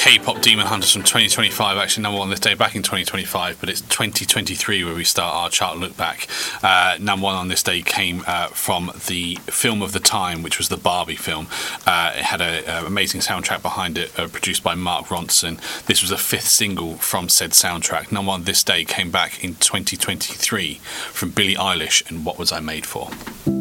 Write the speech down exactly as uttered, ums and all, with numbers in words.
K-pop Demon Hunters from twenty twenty-five, actually number one this day back in twenty twenty-five, but it's twenty twenty-three where we start our chart look back. Uh, number one on this day came uh, from the film of the time, which was the Barbie film. Uh, it had an amazing soundtrack behind it, uh, produced by Mark Ronson. This was the fifth single from said soundtrack. Number one this day came back in twenty twenty-three from Billie Eilish and What Was I Made For?